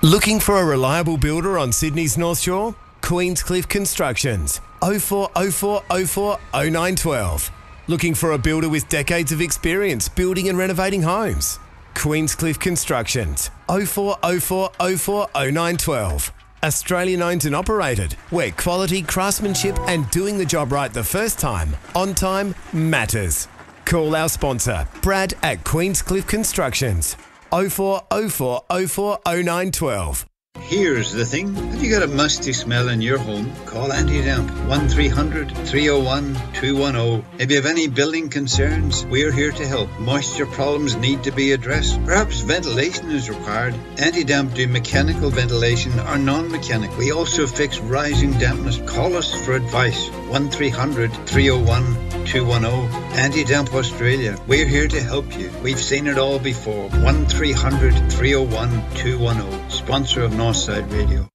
Looking for a reliable builder on Sydney's North Shore? Queenscliff Constructions. 040404 0912. Looking for a builder with decades of experience building and renovating homes? Queenscliff Constructions. 040404 0912. Australian owned and operated, where quality, craftsmanship and doing the job right the first time, on time, matters. Call our sponsor, Brad at Queenscliff Constructions. 040404 0912. Here's the thing. Have you got a musty smell in your home? Call Anti-Damp 1300 301 210. If you have any building concerns, we're here to help. Moisture problems need to be addressed. Perhaps ventilation is required. Anti-Damp do mechanical ventilation or non-mechanical. We also fix rising dampness. Call us for advice. 1300 301 210. Anti-Damp Australia. We're here to help you. We've seen it all before. 1300 301 210. Sponsor of Northside Radio.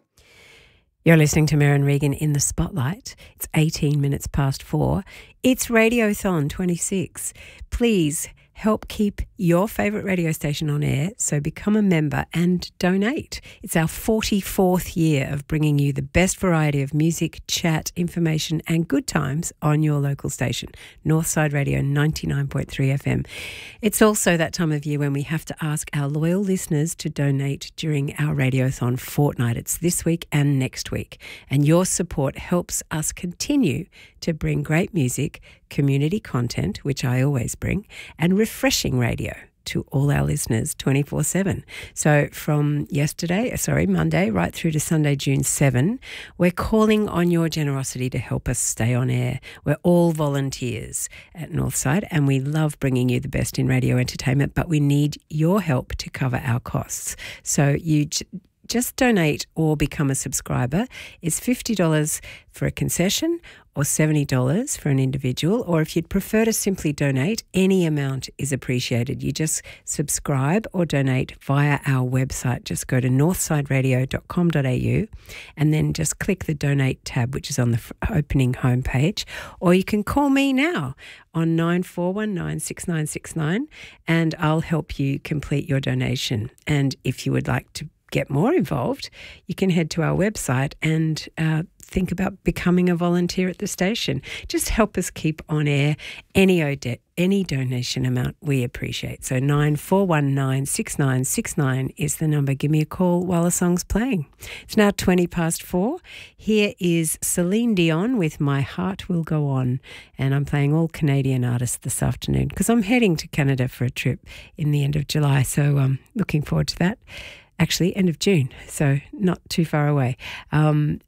You're listening to Merryn Regan in the Spotlight. It's 18 minutes past 4. It's Radiothon 26. Please help keep your favourite radio station on air, so become a member and donate. It's our 44th year of bringing you the best variety of music, chat, information and good times on your local station, Northside Radio 99.3 FM. It's also that time of year when we have to ask our loyal listeners to donate during our Radiothon fortnight. It's this week and next week. And your support helps us continue to bring great music, community content, which I always bring, and refreshing radio to all our listeners 24/7. So from Monday, right through to Sunday, June 7, we're calling on your generosity to help us stay on air. We're all volunteers at Northside and we love bringing you the best in radio entertainment, but we need your help to cover our costs. So you just donate or become a subscriber. It's $50 for a concession or $70 for an individual, or if you'd prefer to simply donate, any amount is appreciated. You just subscribe or donate via our website. Just go to northsideradio.com.au and then just click the donate tab, which is on the opening homepage, or you can call me now on 9419 6969 and I'll help you complete your donation. And if you would like to get more involved, you can head to our website and think about becoming a volunteer at the station. Just help us keep on air. Any donation amount we appreciate. So 9419 6969 is the number. Give me a call while the song's playing. It's now 20 past 4. Here is Celine Dion with My Heart Will Go On. And I'm playing all Canadian artists this afternoon because I'm heading to Canada for a trip in the end of July. So I'm looking forward to that. Actually, end of June, so not too far away. I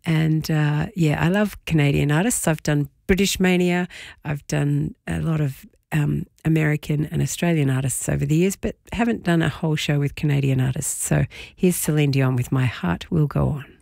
love Canadian artists. I've done British Mania. I've done a lot of American and Australian artists over the years, but haven't done a whole show with Canadian artists. So here's Celine Dion with My Heart Will Go On.